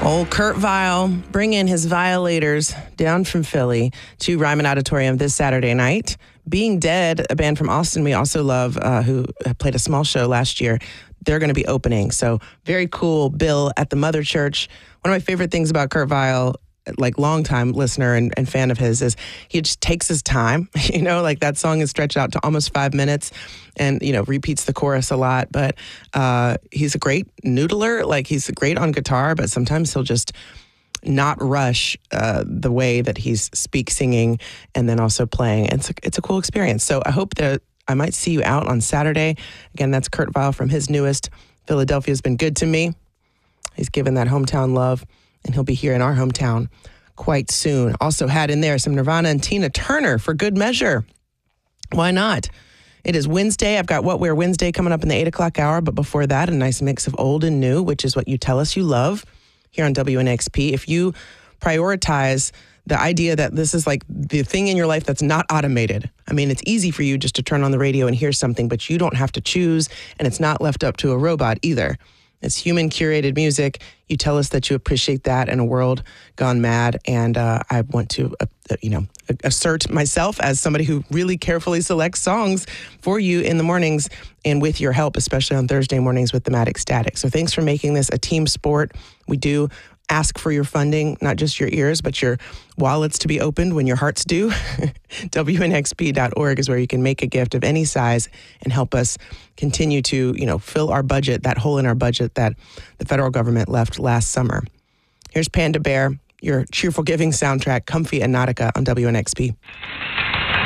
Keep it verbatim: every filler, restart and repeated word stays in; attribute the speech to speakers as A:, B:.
A: Old Kurt Vile bringing his Violators down from Philly to Ryman Auditorium this Saturday night. Being Dead, a band from Austin we also love, uh, who played a small show last year, they're going to be opening. So very cool bill at the Mother Church. One of my favorite things about Kurt Vile, like longtime listener and, and fan of his, is he just takes his time. You know, like that song is stretched out to almost five minutes and, you know, repeats the chorus a lot. But uh, he's a great noodler. Like he's great on guitar, but sometimes he'll just not rush uh, the way that he's speak singing and then also playing. It's a, it's a cool experience. So I hope that I might see you out on Saturday. Again, that's Kurt Vile from his newest, Philadelphia's Been Good to Me. He's given that hometown love, and he'll be here in our hometown quite soon. Also had in there some Nirvana and Tina Turner for good measure. Why not? It is Wednesday. I've got What We're Wednesday coming up in the eight o'clock hour, but before that, a nice mix of old and new, which is what you tell us you love here on W N X P. If you prioritize the idea that this is like the thing in your life that's not automated. I mean, it's easy for you just to turn on the radio and hear something, but you don't have to choose, and it's not left up to a robot either. It's human curated music. You tell us that you appreciate that in a world gone mad. And uh, I want to, uh, you know, assert myself as somebody who really carefully selects songs for you in the mornings and with your help, especially on Thursday mornings with Thematic Static. So thanks for making this a team sport. We do ask for your funding, not just your ears, but your wallets to be opened when your hearts do. W N X P dot org is where you can make a gift of any size and help us continue to, you know, fill our budget, that hole in our budget that the federal government left last summer. Here's Panda Bear, your cheerful giving soundtrack, Comfy and Nautica on W N X P.